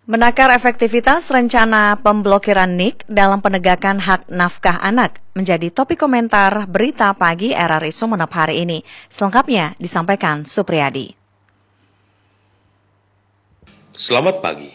Menakar efektivitas rencana pemblokiran NIK dalam penegakan hak nafkah anak menjadi topik komentar berita pagi RRI Sumeneb hari ini. Selengkapnya disampaikan Supriyadi. Selamat pagi.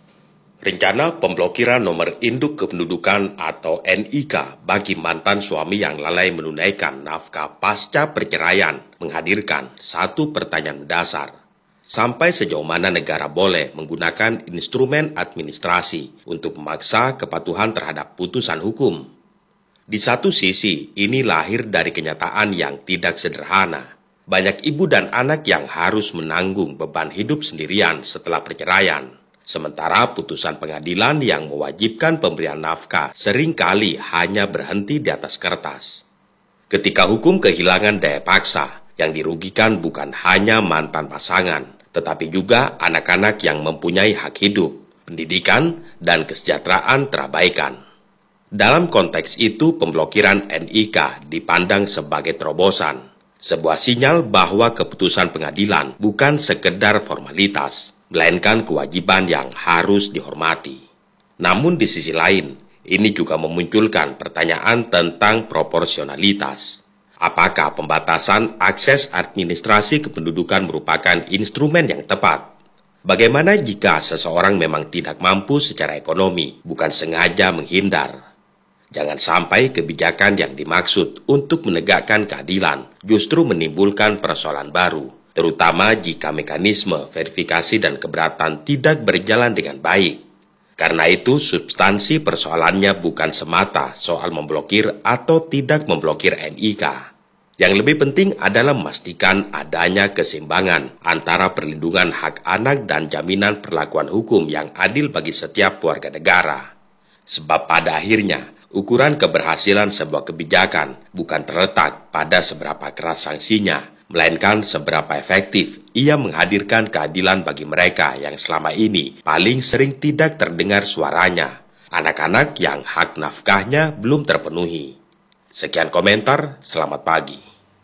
Rencana pemblokiran nomor induk kependudukan atau NIK bagi mantan suami yang lalai menunaikan nafkah pasca perceraian menghadirkan satu pertanyaan mendasar. Sampai sejauh mana negara boleh menggunakan instrumen administrasi untuk memaksa kepatuhan terhadap putusan hukum? Di satu sisi, ini lahir dari kenyataan yang tidak sederhana. Banyak ibu dan anak yang harus menanggung beban hidup sendirian setelah perceraian. Sementara putusan pengadilan yang mewajibkan pemberian nafkah seringkali hanya berhenti di atas kertas. Ketika hukum kehilangan daya paksa, yang dirugikan bukan hanya mantan pasangan, tetapi juga anak-anak yang mempunyai hak hidup, pendidikan, dan kesejahteraan terabaikan. Dalam konteks itu, pemblokiran NIK dipandang sebagai terobosan, sebuah sinyal bahwa keputusan pengadilan bukan sekedar formalitas, melainkan kewajiban yang harus dihormati. Namun di sisi lain, ini juga memunculkan pertanyaan tentang proporsionalitas. Apakah pembatasan akses administrasi kependudukan merupakan instrumen yang tepat? Bagaimana jika seseorang memang tidak mampu secara ekonomi, bukan sengaja menghindar? Jangan sampai kebijakan yang dimaksud untuk menegakkan keadilan justru menimbulkan persoalan baru, terutama jika mekanisme verifikasi dan keberatan tidak berjalan dengan baik. Karena itu, substansi persoalannya bukan semata soal memblokir atau tidak memblokir NIK. Yang lebih penting adalah memastikan adanya keseimbangan antara perlindungan hak anak dan jaminan perlakuan hukum yang adil bagi setiap warga negara. Sebab pada akhirnya, ukuran keberhasilan sebuah kebijakan bukan terletak pada seberapa keras sanksinya, melainkan seberapa efektif ia menghadirkan keadilan bagi mereka yang selama ini paling sering tidak terdengar suaranya, anak-anak yang hak nafkahnya belum terpenuhi. Sekian komentar, selamat pagi.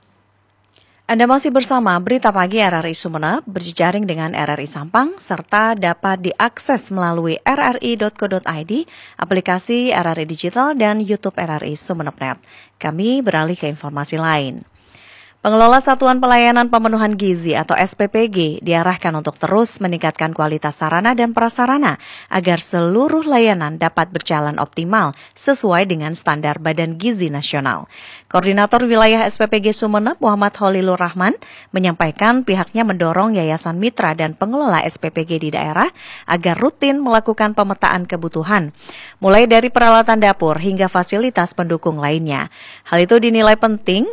Anda masih bersama Berita Pagi RRI Sumeneb, berjejaring dengan RRI Sampang, serta dapat diakses melalui rri.co.id, aplikasi RRI Digital, dan YouTube RRI Sumeneb.net. Kami beralih ke informasi lain. Pengelola Satuan Pelayanan Pemenuhan Gizi atau SPPG diarahkan untuk terus meningkatkan kualitas sarana dan prasarana agar seluruh layanan dapat berjalan optimal sesuai dengan standar Badan Gizi Nasional. Koordinator Wilayah SPPG Sumeneb Muhammad Holilur Rahman menyampaikan pihaknya mendorong yayasan mitra dan pengelola SPPG di daerah agar rutin melakukan pemetaan kebutuhan, mulai dari peralatan dapur hingga fasilitas pendukung lainnya. Hal itu dinilai penting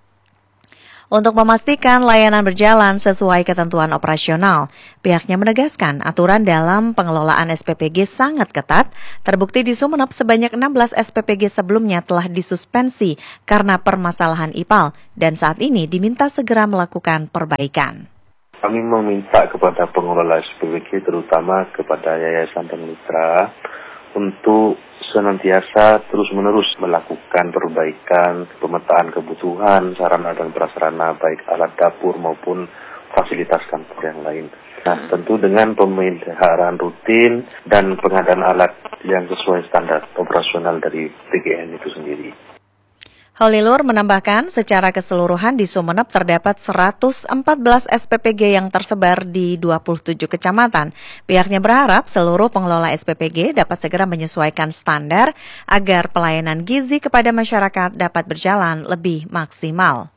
untuk memastikan layanan berjalan sesuai ketentuan operasional. Pihaknya menegaskan aturan dalam pengelolaan SPPG sangat ketat, terbukti di Sumeneb sebanyak 16 SPPG sebelumnya telah disuspensi karena permasalahan IPAL dan saat ini diminta segera melakukan perbaikan. Kami meminta kepada pengelola SPPG, terutama kepada yayasan dan mitra, untuk senantiasa terus-menerus melakukan perbaikan, pemetaan kebutuhan, sarana dan prasarana, baik alat dapur maupun fasilitas kantor yang lain. Nah, tentu dengan pemeliharaan rutin dan pengadaan alat yang sesuai standar operasional dari PGN itu sendiri. Holilur menambahkan secara keseluruhan di Sumeneb terdapat 114 SPPG yang tersebar di 27 kecamatan. Pihaknya berharap seluruh pengelola SPPG dapat segera menyesuaikan standar agar pelayanan gizi kepada masyarakat dapat berjalan lebih maksimal.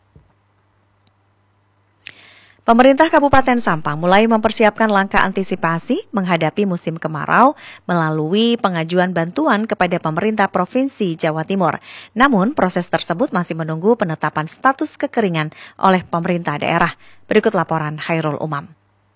Pemerintah Kabupaten Sampang mulai mempersiapkan langkah antisipasi menghadapi musim kemarau melalui pengajuan bantuan kepada pemerintah Provinsi Jawa Timur. Namun, proses tersebut masih menunggu penetapan status kekeringan oleh pemerintah daerah. Berikut laporan Hairul Umam.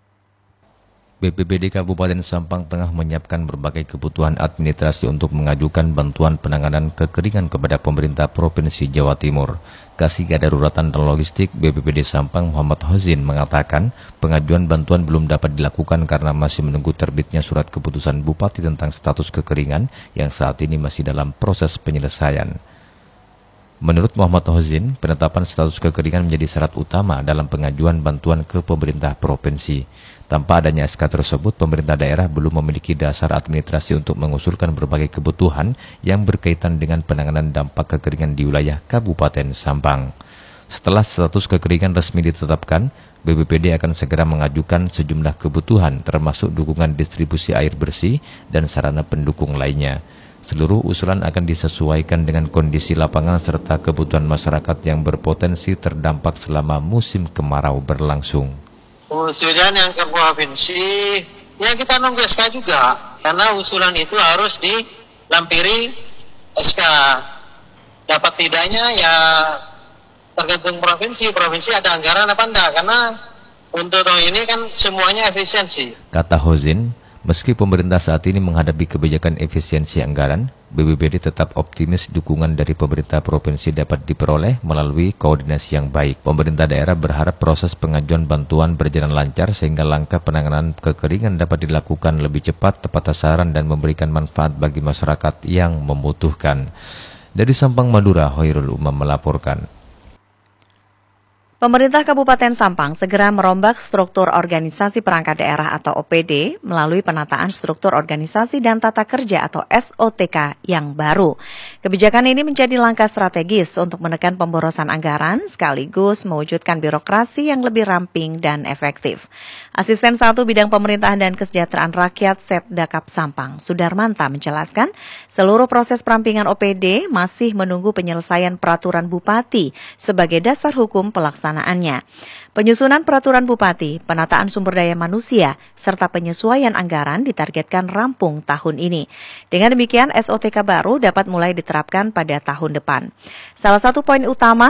BPBD Kabupaten Sampang tengah menyiapkan berbagai kebutuhan administrasi untuk mengajukan bantuan penanganan kekeringan kepada pemerintah Provinsi Jawa Timur. Kasih Kedaruratan dan Logistik BPBD Sampang Muhammad Hozin mengatakan pengajuan bantuan belum dapat dilakukan karena masih menunggu terbitnya surat keputusan Bupati tentang status kekeringan yang saat ini masih dalam proses penyelesaian. Menurut Muhammad Hozin, penetapan status kekeringan menjadi syarat utama dalam pengajuan bantuan ke pemerintah provinsi. Tanpa adanya SK tersebut, pemerintah daerah belum memiliki dasar administrasi untuk mengusulkan berbagai kebutuhan yang berkaitan dengan penanganan dampak kekeringan di wilayah Kabupaten Sampang. Setelah status kekeringan resmi ditetapkan, BPBD akan segera mengajukan sejumlah kebutuhan termasuk dukungan distribusi air bersih dan sarana pendukung lainnya. Seluruh usulan akan disesuaikan dengan kondisi lapangan serta kebutuhan masyarakat yang berpotensi terdampak selama musim kemarau berlangsung. Usulan yang ke provinsi, ya kita nunggu SK juga, karena usulan itu harus dilampiri SK. Dapat tidaknya ya tergantung provinsi ada anggaran apa enggak, karena untuk ini kan semuanya efisiensi. Kata Hozin, meski pemerintah saat ini menghadapi kebijakan efisiensi anggaran, BPBD tetap optimis dukungan dari pemerintah provinsi dapat diperoleh melalui koordinasi yang baik. Pemerintah daerah berharap proses pengajuan bantuan berjalan lancar sehingga langkah penanganan kekeringan dapat dilakukan lebih cepat, tepat sasaran dan memberikan manfaat bagi masyarakat yang membutuhkan. Dari Sampang, Madura, Hoirul Umam melaporkan. Pemerintah Kabupaten Sampang segera merombak struktur organisasi perangkat daerah atau OPD melalui penataan struktur organisasi dan tata kerja atau SOTK yang baru. Kebijakan ini menjadi langkah strategis untuk menekan pemborosan anggaran sekaligus mewujudkan birokrasi yang lebih ramping dan efektif. Asisten 1 Bidang Pemerintahan dan Kesejahteraan Rakyat Setdakap Sampang, Sudarmanta menjelaskan seluruh proses perampingan OPD masih menunggu penyelesaian peraturan Bupati sebagai dasar hukum pelaksanaannya. Penyusunan peraturan Bupati, penataan sumber daya manusia, serta penyesuaian anggaran ditargetkan rampung tahun ini. Dengan demikian, SOTK baru dapat mulai diterapkan pada tahun depan. Salah satu poin utama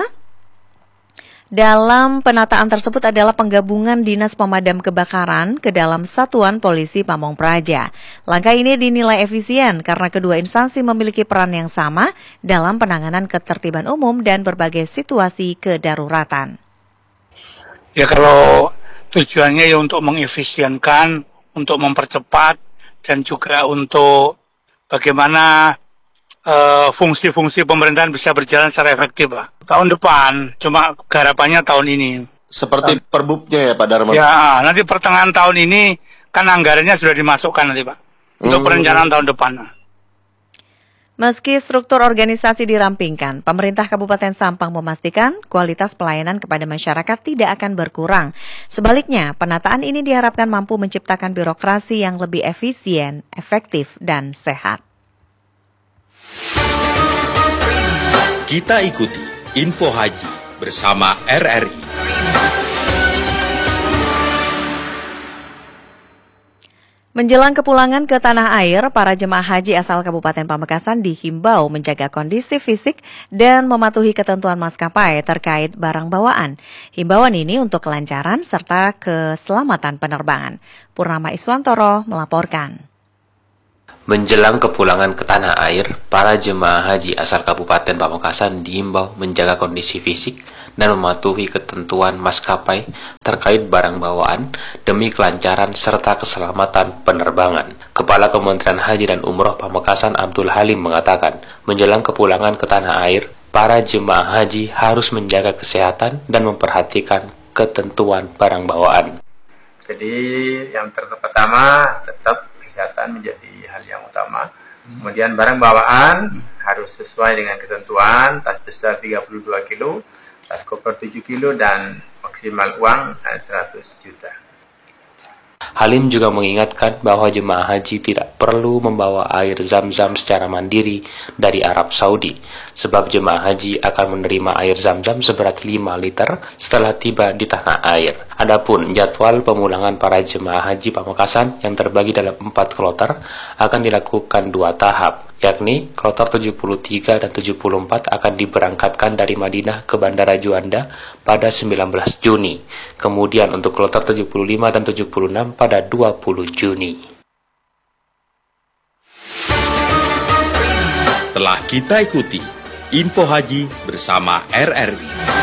dalam penataan tersebut adalah penggabungan Dinas Pemadam Kebakaran ke dalam Satuan Polisi Pamong Praja. Langkah ini dinilai efisien karena kedua instansi memiliki peran yang sama dalam penanganan ketertiban umum dan berbagai situasi kedaruratan. Ya kalau tujuannya ya untuk mengefisienkan, untuk mempercepat, dan juga untuk bagaimana fungsi-fungsi pemerintahan bisa berjalan secara efektif lah. Tahun depan, cuma garapannya tahun ini. Seperti perbubnya ya Pak Darman? Ya, nanti pertengahan tahun ini kan anggarannya sudah dimasukkan nanti Pak. Untuk perencanaan tahun depan. Meski struktur organisasi dirampingkan, pemerintah Kabupaten Sampang memastikan kualitas pelayanan kepada masyarakat tidak akan berkurang. Sebaliknya, penataan ini diharapkan mampu menciptakan birokrasi yang lebih efisien, efektif, dan sehat. Kita ikuti Info Haji bersama RRI. Menjelang kepulangan ke tanah air, para jemaah haji asal Kabupaten Pamekasan dihimbau menjaga kondisi fisik dan mematuhi ketentuan maskapai terkait barang bawaan. Himbauan ini untuk kelancaran serta keselamatan penerbangan. Purnama Iswantoro melaporkan. Menjelang kepulangan ke tanah air, para jemaah haji asal Kabupaten Pamekasan diimbau menjaga kondisi fisik dan mematuhi ketentuan maskapai terkait barang bawaan demi kelancaran serta keselamatan penerbangan. Kepala Kementerian Haji dan Umroh Pamekasan Abdul Halim mengatakan, menjelang kepulangan ke tanah air, para jemaah haji harus menjaga kesehatan dan memperhatikan ketentuan barang bawaan. Jadi yang pertama tetap kesehatan menjadi hal yang utama. Kemudian barang bawaan harus sesuai dengan ketentuan, tas besar 32 kilo, tas koper 7 kilo, dan maksimal uang 100 juta. Halim juga mengingatkan bahwa jemaah haji tidak perlu membawa air zam-zam secara mandiri dari Arab Saudi, sebab jemaah haji akan menerima air zam-zam seberat 5 liter setelah tiba di tanah air. Adapun jadwal pemulangan para jemaah haji Pamekasan yang terbagi dalam 4 kloter akan dilakukan 2 tahap, yakni kloter 73 dan 74 akan diberangkatkan dari Madinah ke Bandara Juanda pada 19 Juni. Kemudian untuk kloter 75 dan 76 pada 20 Juni. Telah kita ikuti Info Haji bersama RRI.